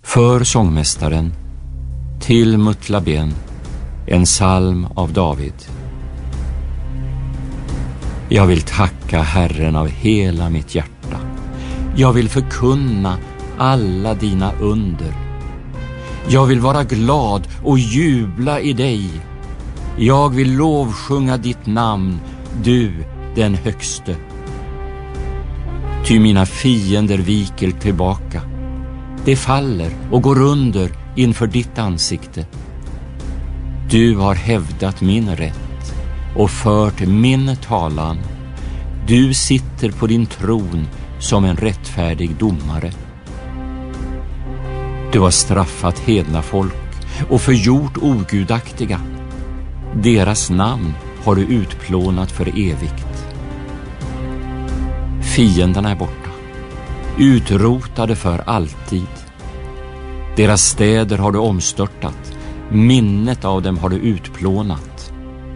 För sångmästaren, till Mutlaben, en psalm av David. Jag vill tacka Herren av hela mitt hjärta. Jag vill förkunna alla dina under. Jag vill vara glad och jubla i dig. Jag vill lovsjunga ditt namn, du den högste. Ty mina fiender viker tillbaka. De faller och går under inför ditt ansikte. Du har hävdat min rätt och fört min talan. Du sitter på din tron som en rättfärdig domare. Du har straffat hedna folk och förgjort ogudaktiga. Deras namn har du utplånat för evigt. Fienderna är borta, utrotade för alltid. Deras städer har du omstörtat, minnet av dem har du utplånat.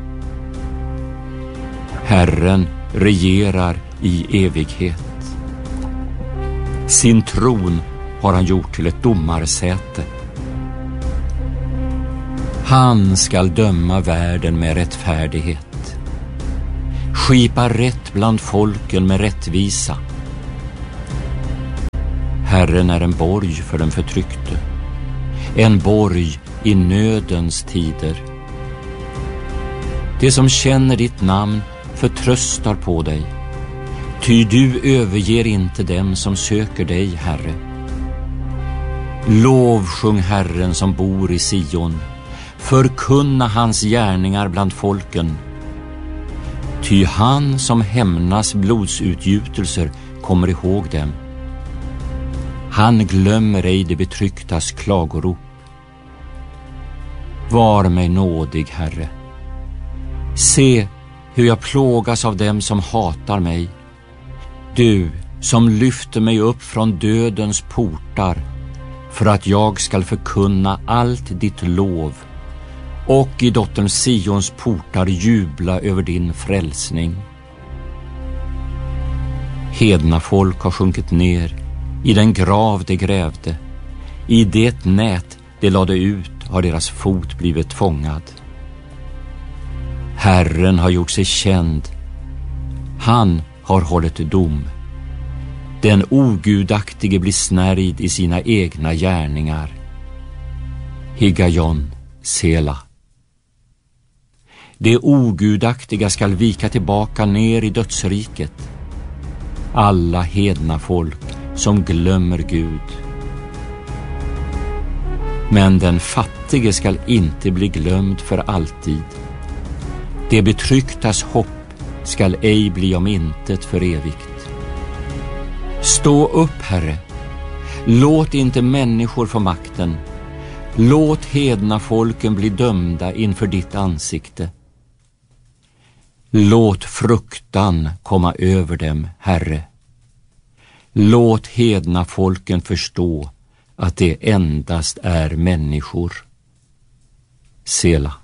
Herren regerar i evighet. Sin tron har han gjort till ett domarsäte. Han skall döma världen med rättfärdighet, skipa rätt bland folken med rättvisa. Herren är en borg för den förtryckte, en borg i nödens tider. Det som känner ditt namn förtröstar på dig, ty du överger inte dem som söker dig, Herre. Lovsjung Herren som bor i Sion, förkunna hans gärningar bland folken. Ty han som hämnas blodsutgjutelser kommer ihåg dem. Han glömmer ej det betrycktas klagorop. Var mig nådig, Herre. Se hur jag plågas av dem som hatar mig. Du som lyfter mig upp från dödens portar, för att jag skall förkunna allt ditt lov och i dottern Sions portar jubla över din frälsning. Hedna folk har sjunkit ner i den grav de grävde. I det nät de lade ut har deras fot blivit fångad. Herren har gjort sig känd. Han har hållit dom. Den ogudaktige blir snärjd i sina egna gärningar. Higajon, Sela. Det ogudaktiga skall vika tillbaka ner i dödsriket. Alla hedna folk som glömmer Gud. Men den fattige skall inte bli glömd för alltid. Det betrycktas hopp skall ej bli om intet för evigt. Stå upp, Herre. Låt inte människor få makten. Låt hedna folken bli dömda inför ditt ansikte. Låt fruktan komma över dem, Herre. Låt hedna folken förstå att det endast är människor. Sela.